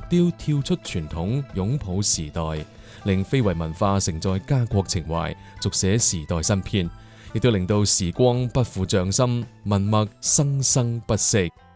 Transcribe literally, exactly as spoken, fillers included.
雕跳出傳統，擁抱時代，令非遺文化承載家國情懷，續寫時代新篇，亦都令到時光不負匠心，文墨生生不息。